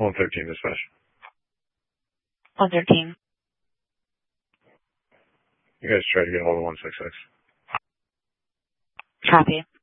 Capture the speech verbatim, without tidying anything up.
one thirteen dispatch. one thirteen. You guys try to get hold of one six six. Copy.